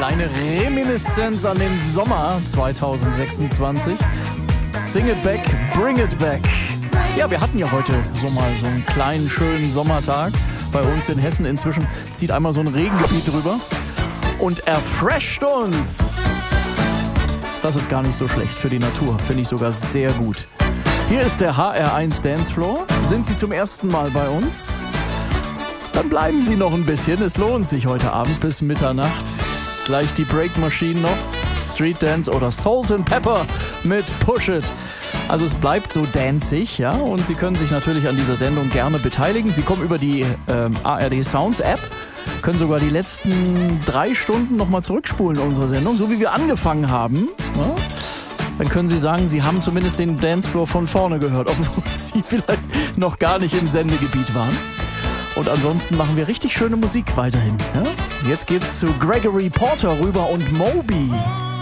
kleine Reminiszenz an den Sommer 2026. Sing it back, bring it back. Ja, wir hatten ja heute so mal so einen kleinen, schönen Sommertag bei uns in Hessen. Inzwischen zieht einmal so ein Regengebiet drüber und erfresht uns. Das ist gar nicht so schlecht für die Natur, finde ich sogar sehr gut. Hier ist der HR1 Dancefloor. Sind Sie zum ersten Mal bei uns? Dann bleiben Sie noch ein bisschen. Es lohnt sich heute Abend bis Mitternacht. Gleich die Break Machine noch. Street Dance oder Salt and Pepper mit Push It. Also es bleibt so danzig, ja. Und Sie können sich natürlich an dieser Sendung gerne beteiligen. Sie kommen über die ARD Sounds App, können sogar die letzten 3 Stunden nochmal zurückspulen in unsere Sendung, so wie wir angefangen haben. Ja? Dann können Sie sagen, Sie haben zumindest den Dancefloor von vorne gehört, obwohl Sie vielleicht noch gar nicht im Sendegebiet waren. Und ansonsten machen wir richtig schöne Musik weiterhin. Ja? Jetzt geht's zu Gregory Porter rüber und Moby.